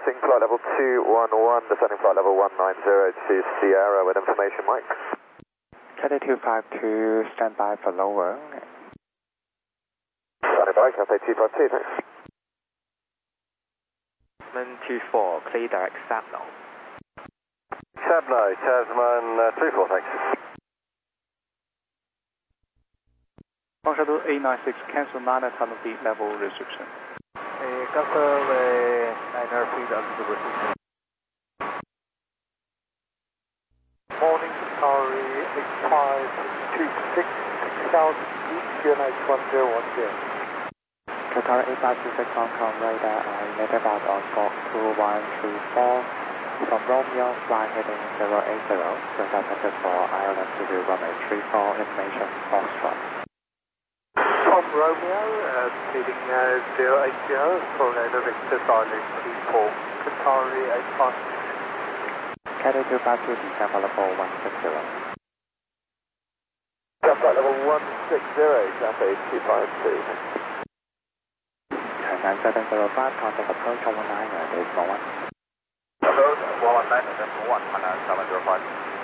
Departing flight level 211, descending flight level 190 to Sierra with information, Mike. Cathay 252, stand by for lower. Standing by, Cathay 252, thanks. 24, clear direct Sabno. Sabno, Tasman 34, thanks. 方沙都 A96, cancel 9 tunnel feet level restriction. Cancel 9 feet altitude restriction. Morning, Qatari 8526, 6000 feet, QNH 1010. Qatar 8526 Hong Kong radar, emitter about on Fox 2134. From Romeo, fly heading 080, contact center for Ireland to do runway 34, information Foxtrot. From Romeo, speeding 080, for radar Victor Charlie 34, Qatari 8526. Cathay 252, descend for level 160. Descend flight level 160, Cathay 252. Turn 9705, contact approach 119, decimal 1. Approach 119, decimal 1, 9705.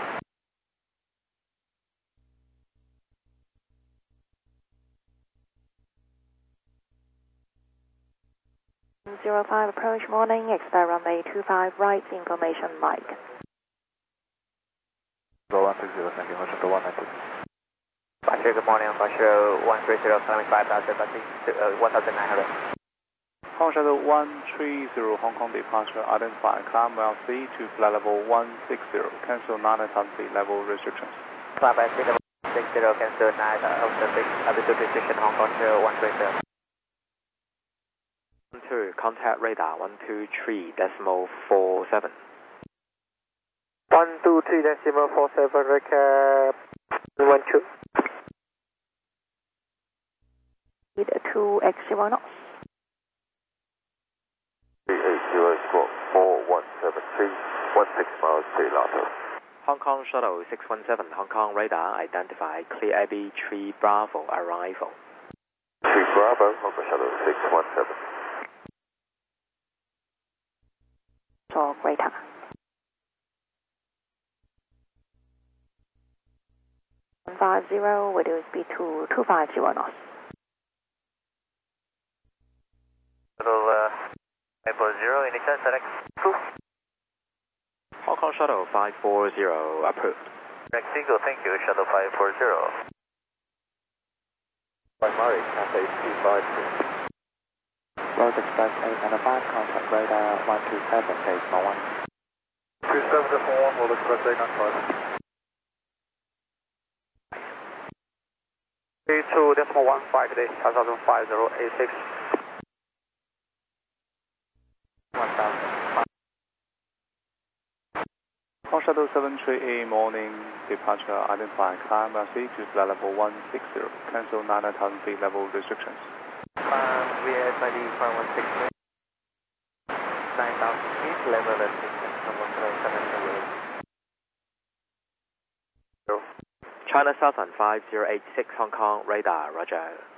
05 approach morning, expect runway 25 right, information Mike. 160, thank you, Hotel 190. Basher, good morning, Basher 130, climbing 5,000, 1,900. 方沙都 130, Hong Kong departure, identify, climb LC to flight level 160, cancel 9 tunnel feet level restrictions. Climb by level 60, cancel 9 altitude restriction, Hong Kong 130. 2, contact radar 123.47. 123.47, recap 12. Speed 2x0 knots. 380 squawk 4172, 16 miles to Lato. Hong Kong Shuttle 617, Hong Kong radar identify, clear AB 3 Bravo arrival. 3 Bravo, Hong Kong Shuttle 617. So greater. 150, reduce speed to 250 knots. Shuttle 540, initial select 2. Hong Kong Shuttle 540 approved. Next single, thank you, Shuttle 540. By Murray, Cathay 252. Road Express 895, contact radar 127, decimal 1. 27.1, Road Express 895. 32.15 today, 505086. 1,000. 方沙都 738, morning departure, identify, climb LC to flight level 160, cancel 9 tunnel feet level restrictions. VS ID 160. 9,000 feet, level restriction, number 778. China Southern 5086, Hong Kong radar, roger.